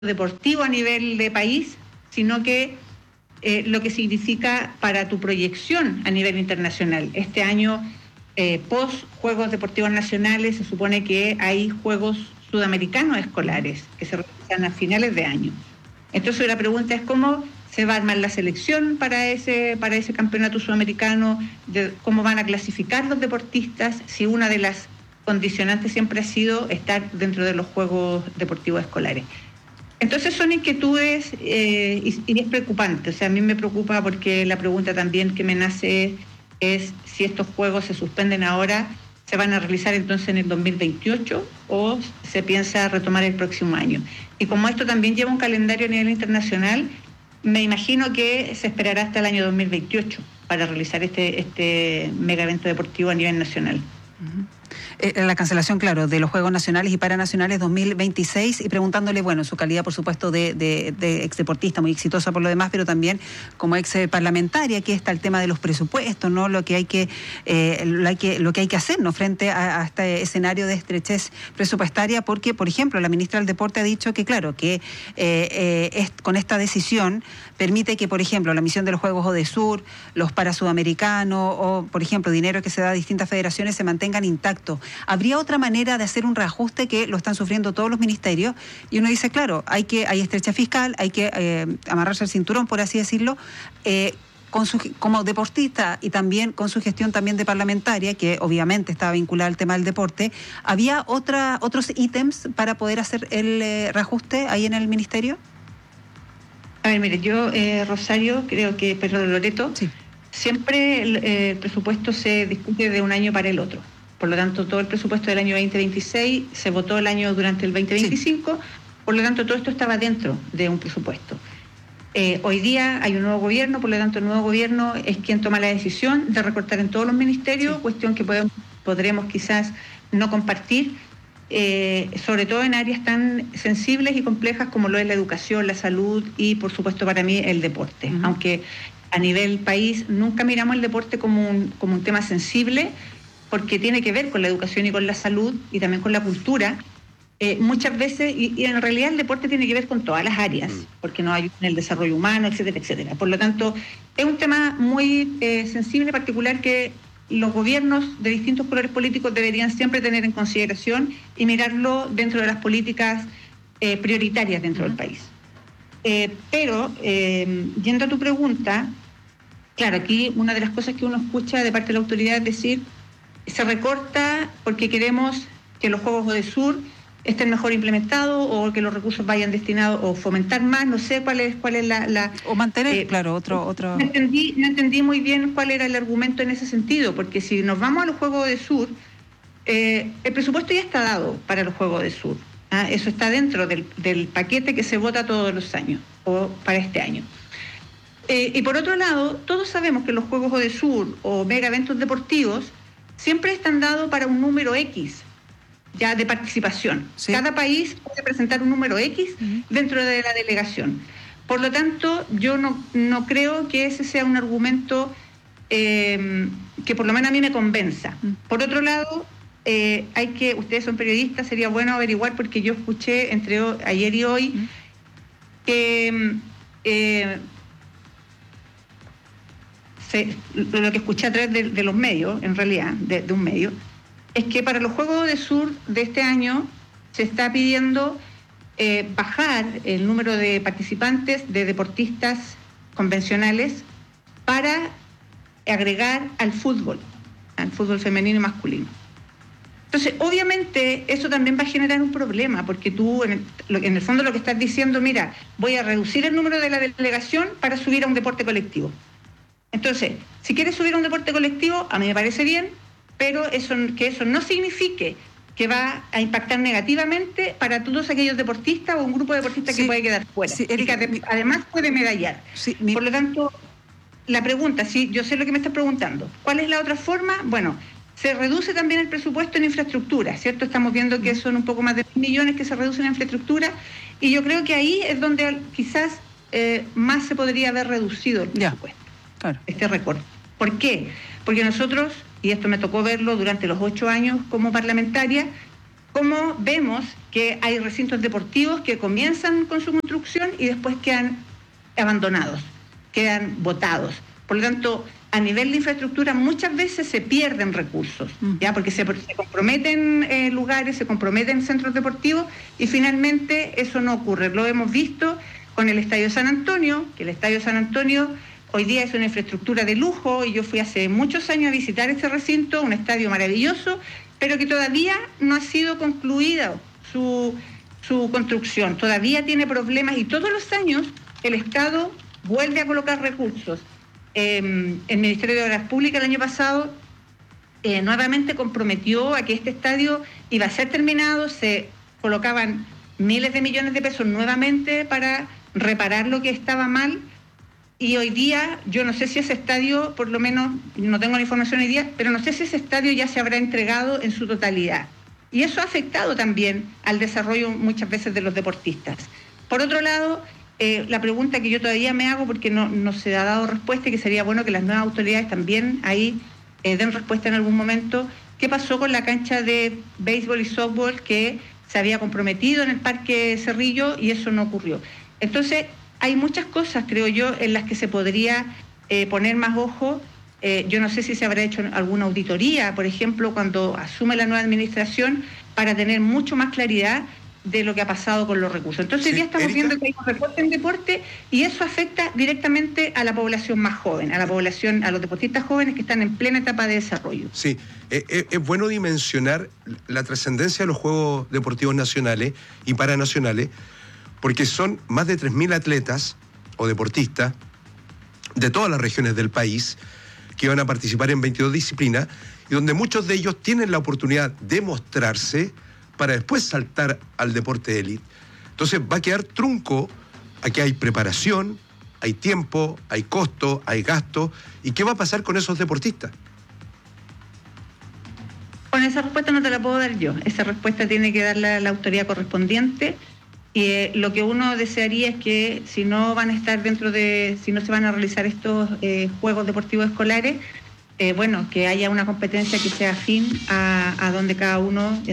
deportivo a nivel de país, sino que lo que significa para tu proyección a nivel internacional. Este año, post Juegos Deportivos Nacionales, se supone que hay Juegos Sudamericanos Escolares que se realizan a finales de año. Entonces la pregunta es cómo se va a armar la selección para ese campeonato sudamericano, cómo van a clasificar los deportistas, si una de las condicionantes siempre ha sido estar dentro de los Juegos Deportivos Escolares. Entonces son inquietudes y es preocupante. O sea, a mí me preocupa porque la pregunta también que me nace es si estos juegos se suspenden ahora, ¿se van a realizar entonces en el 2028 o se piensa retomar el próximo año? Y como esto también lleva un calendario a nivel internacional, me imagino que se esperará hasta el año 2028 para realizar este mega evento deportivo a nivel nacional. Uh-huh. La cancelación, claro, de los Juegos Nacionales y Paranacionales 2026, y preguntándole, bueno, en su calidad, por supuesto, de exdeportista, muy exitosa por lo demás, pero también como ex parlamentaria, que está el tema de los presupuestos, ¿no? Lo que hay que hacer, ¿no? Frente a este escenario de estrechez presupuestaria, porque, por ejemplo, la ministra del Deporte ha dicho que, claro, que con esta decisión permite que, por ejemplo, la misión de los Juegos ODESUR, los Parasudamericanos o, por ejemplo, dinero que se da a distintas federaciones se mantengan intactos. ¿Habría otra manera de hacer un reajuste que lo están sufriendo todos los ministerios? Y uno dice, claro, hay estrecha fiscal, hay que amarrarse el cinturón, por así decirlo, como deportista y también con su gestión también de parlamentaria, que obviamente estaba vinculada al tema del deporte. ¿Había otros ítems para poder hacer el reajuste ahí en el ministerio? A ver, mire, yo, Rosario, creo que Pedro Loreto, sí. Siempre el presupuesto se discute de un año para el otro. Por lo tanto, todo el presupuesto del año 2026 se votó el año durante el 2025, sí. Por lo tanto, todo esto estaba dentro de un presupuesto. Hoy día hay un nuevo gobierno, por lo tanto, el nuevo gobierno es quien toma la decisión de recortar en todos los ministerios, sí. Cuestión que podremos quizás no compartir, sobre todo en áreas tan sensibles y complejas como lo es la educación, la salud y, por supuesto, para mí, el deporte. Uh-huh. Aunque a nivel país nunca miramos el deporte como un tema sensible, porque tiene que ver con la educación y con la salud y también con la cultura. Muchas veces, y en realidad el deporte tiene que ver con todas las áreas, porque nos ayuda en el desarrollo humano, etcétera, etcétera. Por lo tanto, es un tema muy sensible, particular, que los gobiernos de distintos colores políticos deberían siempre tener en consideración y mirarlo dentro de las políticas prioritarias dentro del país. Pero, yendo a tu pregunta, claro, aquí una de las cosas que uno escucha de parte de la autoridad es decir, se recorta porque queremos que los Juegos ODESUR estén mejor implementados o que los recursos vayan destinados o fomentar más, no sé cuál es la o mantener, claro, otro. No entendí muy bien cuál era el argumento en ese sentido, porque si nos vamos a los Juegos ODESUR, el presupuesto ya está dado para los Juegos ODESUR. Eso está dentro del paquete que se vota todos los años o para este año. Y por otro lado, todos sabemos que los Juegos ODESUR o mega eventos deportivos siempre están dados para un número X ya de participación. Sí. Cada país puede presentar un número X dentro de la delegación. Por lo tanto, yo no creo que ese sea un argumento que por lo menos a mí me convenza. Por otro lado, ustedes son periodistas, sería bueno averiguar, porque yo escuché entre ayer y hoy que lo que escuché a través de los medios, en realidad, de un medio, es que para los Juegos ODESUR de este año se está pidiendo bajar el número de participantes, de deportistas convencionales, para agregar al fútbol femenino y masculino. Entonces, obviamente, eso también va a generar un problema, porque tú, en el fondo, lo que estás diciendo, mira, voy a reducir el número de la delegación para subir a un deporte colectivo. Entonces, si quieres subir a un deporte colectivo, a mí me parece bien, pero que eso no signifique que va a impactar negativamente para todos aquellos deportistas o un grupo de deportistas que puede quedar fuera, y que además puede medallar. Por lo tanto, la pregunta, yo sé lo que me estás preguntando, ¿cuál es la otra forma? Bueno, se reduce también el presupuesto en infraestructura, ¿cierto? Estamos viendo que son un poco más de 1.000 millones que se reducen en infraestructura, y yo creo que ahí es donde quizás más se podría haber reducido el presupuesto. Claro. Este recorte. ¿Por qué? Porque nosotros, y esto me tocó verlo durante los 8 años como parlamentaria, como vemos que hay recintos deportivos que comienzan con su construcción y después quedan abandonados, quedan botados. Por lo tanto, a nivel de infraestructura muchas veces se pierden recursos, ¿ya? Porque se comprometen lugares, se comprometen centros deportivos y finalmente eso no ocurre. Lo hemos visto con el Estadio San Antonio, que el Estadio San Antonio hoy día es una infraestructura de lujo y yo fui hace muchos años a visitar ese recinto, un estadio maravilloso, pero que todavía no ha sido concluida su construcción, todavía tiene problemas y todos los años el Estado vuelve a colocar recursos. El Ministerio de Obras Públicas el año pasado nuevamente comprometió a que este estadio iba a ser terminado, se colocaban miles de millones de pesos nuevamente para reparar lo que estaba mal y hoy día, yo no sé si ese estadio, por lo menos no tengo la información hoy día, pero no sé si ese estadio ya se habrá entregado en su totalidad. Y eso ha afectado también al desarrollo muchas veces de los deportistas. Por otro lado, la pregunta que yo todavía me hago, porque no se ha dado respuesta y que sería bueno que las nuevas autoridades también ahí den respuesta en algún momento, ¿qué pasó con la cancha de béisbol y softball que se había comprometido en el Parque Cerrillo y eso no ocurrió? Entonces, hay muchas cosas, creo yo, en las que se podría poner más ojo. Yo no sé si se habrá hecho alguna auditoría, por ejemplo, cuando asume la nueva administración, para tener mucho más claridad de lo que ha pasado con los recursos. Entonces ya estamos viendo que hay un recorte en deporte y eso afecta directamente a la población más joven, a los deportistas jóvenes que están en plena etapa de desarrollo. Sí, es bueno dimensionar la trascendencia de los Juegos Deportivos Nacionales y Paranacionales, porque son más de 3.000 atletas o deportistas de todas las regiones del país que van a participar en 22 disciplinas y donde muchos de ellos tienen la oportunidad de mostrarse para después saltar al deporte de élite. Entonces va a quedar trunco. Aquí hay preparación, hay tiempo, hay costo, hay gasto. ¿Y qué va a pasar con esos deportistas? Bueno, esa respuesta no te la puedo dar yo. Esa respuesta tiene que darla la autoridad correspondiente. Y lo que uno desearía es que si no van a estar si no se van a realizar estos Juegos Deportivos Escolares, que haya una competencia que sea afín en donde cada uno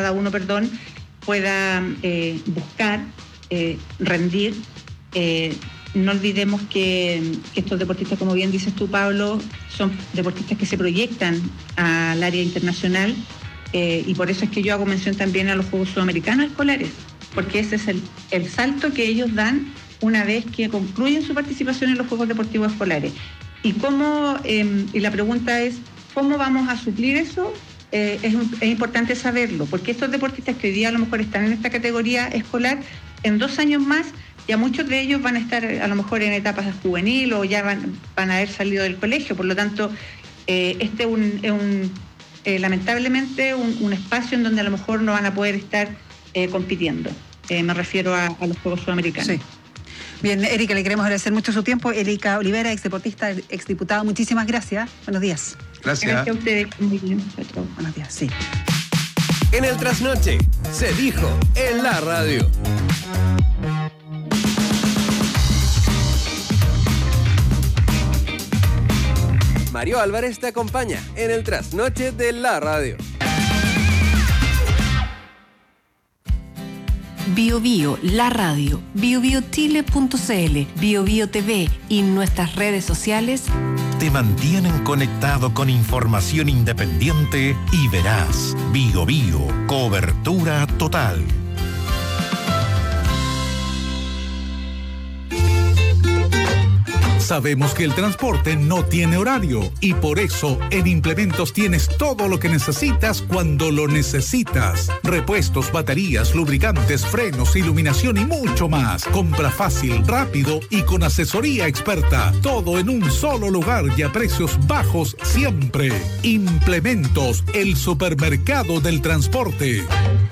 pueda buscar, rendir. No olvidemos que estos deportistas, como bien dices tú, Pablo, son deportistas que se proyectan al área internacional y por eso es que yo hago mención también a los Juegos Sudamericanos Escolares, porque ese es el salto que ellos dan una vez que concluyen su participación en los Juegos Deportivos Escolares. Y la pregunta es, ¿cómo vamos a suplir eso? Es importante saberlo, porque estos deportistas que hoy día a lo mejor están en esta categoría escolar, en 2 años más, ya muchos de ellos van a estar a lo mejor en etapas juvenil o ya van a haber salido del colegio. Por lo tanto, este es lamentablemente un espacio en donde a lo mejor no van a poder estar compitiendo. Me refiero a los Juegos Sudamericanos. Sí. Bien, Erika, le queremos agradecer mucho su tiempo. Erika Olivera, exdeportista, exdiputada, muchísimas gracias. Buenos días. Gracias. Gracias a ustedes. Muy bien. Buenos días, sí. En el Trasnoche se dijo en la radio. Mario Álvarez te acompaña en el Trasnoche de la radio. Bio Bio, la radio, biobiochile.cl, Bio Bio TV y nuestras redes sociales te mantienen conectado con información independiente y veraz. Bio Bio, cobertura total. Sabemos que el transporte no tiene horario y por eso en Implementos tienes todo lo que necesitas cuando lo necesitas. Repuestos, baterías, lubricantes, frenos, iluminación y mucho más. Compra fácil, rápido y con asesoría experta. Todo en un solo lugar y a precios bajos siempre. Implementos, el supermercado del transporte.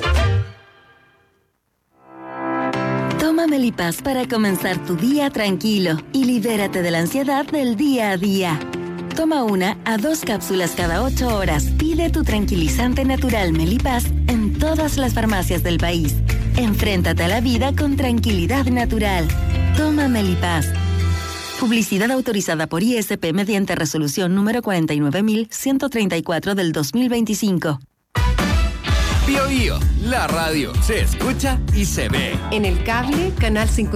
Toma Melipaz para comenzar tu día tranquilo y libérate de la ansiedad del día a día. Toma 1 a 2 cápsulas cada 8 horas. Pide tu tranquilizante natural Melipaz en todas las farmacias del país. Enfréntate a la vida con tranquilidad natural. Toma Melipaz. Publicidad autorizada por ISP mediante resolución número 49.134 del 2025. Bio Bio, la radio se escucha y se ve. En el cable, canal 5.